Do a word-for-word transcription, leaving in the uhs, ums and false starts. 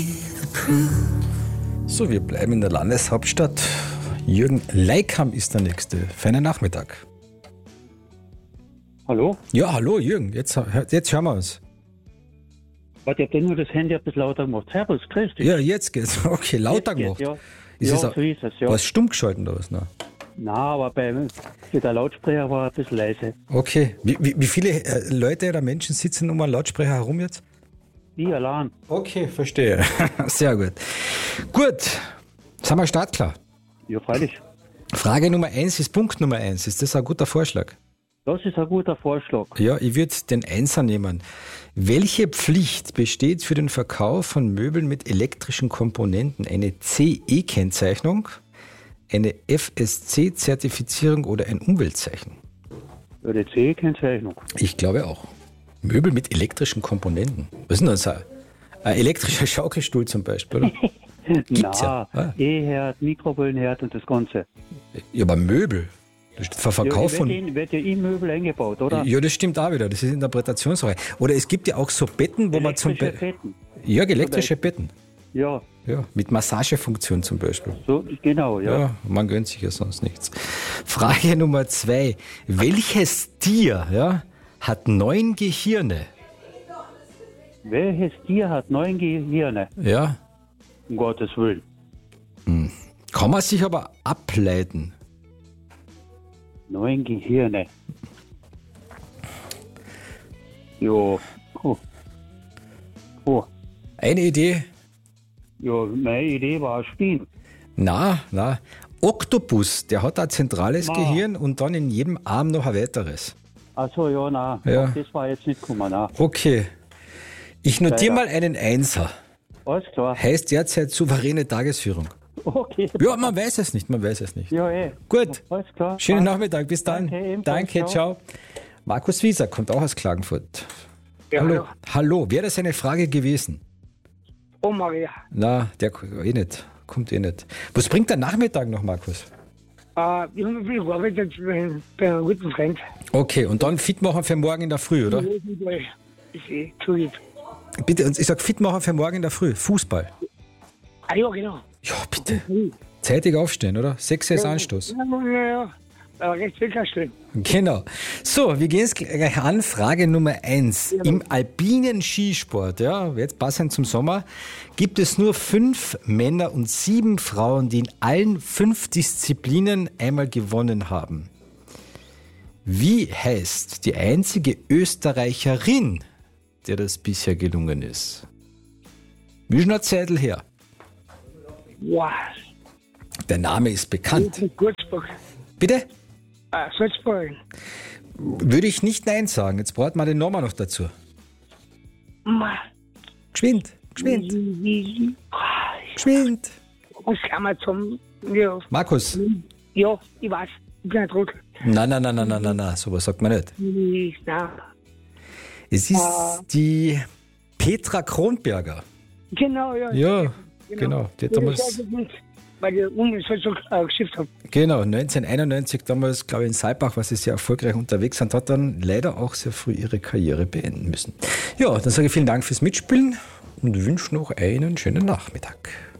So, wir bleiben in der Landeshauptstadt. Jürgen Leikam ist der Nächste. Feinen Nachmittag. Hallo? Ja, hallo Jürgen, jetzt, jetzt hören wir uns. Warte, ich hab dir nur das Handy ein bisschen lauter gemacht. Servus, grüß dich. Ja, jetzt geht's. Okay, lauter Jetzt gemacht. geht's, ja. Ist Ja, es auch, so ist es, ja. Was stumm geschalten oder was? Nein. Nein, aber bei, für der Lautsprecher war er ein bisschen leise. Okay, wie, wie, wie viele äh, Leute oder Menschen sitzen um einen Lautsprecher herum jetzt? Ich allein. Okay, verstehe. Sehr gut. Gut, sind wir startklar. Ja, freilich. Frage Nummer eins ist Punkt Nummer eins. Ist das ein guter Vorschlag? Das ist ein guter Vorschlag. Ja, ich würde den Einser nehmen. Welche Pflicht besteht für den Verkauf von Möbeln mit elektrischen Komponenten? Eine C E-Kennzeichnung, eine F S C-Zertifizierung oder ein Umweltzeichen? Ja, die C-Kennzeichnung. Ich glaube auch. Möbel mit elektrischen Komponenten. Was ist denn das? Ein ein elektrischer Schaukelstuhl zum Beispiel, oder? Gibt's ja. Ah. E-Herd, Mikrowellenherd und das Ganze. Ja, aber Möbel. Das steht für Verkauf ja, von. Wird, wird ja in Möbel eingebaut, oder? Ja, das stimmt auch wieder. Das ist Interpretationssache. Oder es gibt ja auch so Betten, wo man zum Beispiel. Betten. Ja, elektrische Betten. Ja. Ja, mit Massagefunktion zum Beispiel. So, genau, ja. Ja, man gönnt sich ja sonst nichts. Frage Nummer zwei. Welches Tier ja, hat neun Gehirne? Welches Tier hat neun Gehirne? Ja. Um Gottes Willen. Hm. Kann man sich aber ableiten. Neun Gehirne. Jo. Oh. Oh. Eine Idee? Ja, meine Idee war Spiel. Na, na. Oktopus, der hat ein zentrales Ma. Gehirn und dann in jedem Arm noch ein weiteres. Achso, ja, nein. Ja. Das war jetzt nicht gekommen, nein. Okay. Ich notiere Leider. mal einen Einser. Alles klar. Heißt derzeit souveräne Tagesführung. Okay. Ja, man weiß es nicht, man weiß es nicht. Ja, eh. Gut. Alles klar. Schönen Passt. Nachmittag, bis dann. Danke, ebenfalls. Danke, ciao. Ciao. Markus Wieser kommt auch aus Klagenfurt. Ja, hallo. hallo. Hallo, wäre das eine Frage gewesen? Oh Maria. Na, der eh nicht. Kommt eh nicht. Was bringt der Nachmittag noch, Markus? Äh, ich habe viel gearbeitet bei, bei einem guten Freund. Okay, und dann fit machen für morgen in der Früh, oder? Ich sehe, zugib. Bitte, und ich sag fit machen für morgen in der Früh. Fußball. Ah ja, genau. Ja, bitte. Zeitig aufstehen, oder? Sechs ist Anstoß. Ja, ja, ja. Aber recht viel kannst du. Genau. So, wir gehen es gleich an. Frage Nummer eins. Im alpinen Skisport, ja, jetzt passend zum Sommer, gibt es nur fünf Männer und sieben Frauen, die in allen fünf Disziplinen einmal gewonnen haben. Wie heißt die einzige Österreicherin, der das bisher gelungen ist? Wie ist noch ein Zettel her? Wow. Der Name ist bekannt. Würzburg. Bitte? Ah, Salzburg. Würde ich nicht Nein sagen. Jetzt braucht man den Namen noch dazu. Ma. Geschwind, geschwind, Wie, geschwind. was kann man zum. Ja, Markus. ja, ich weiß. Ich bin nicht rot. Nein, nein, nein, nein, nein, nein, nein, sowas sagt man nicht. Ich, nein. Es ist die Petra Kronberger. Genau, ja. Ja, genau. Die hat Ja, damals, das weiß ich nicht, weil die Uni Salzburg äh, geschifft haben. genau, neunzehnhunderteinundneunzig damals, glaube ich, in Saalbach, war sie sehr erfolgreich unterwegs und hat dann leider auch sehr früh ihre Karriere beenden müssen. Ja, dann sage ich vielen Dank fürs Mitspielen und wünsche noch einen schönen Nachmittag.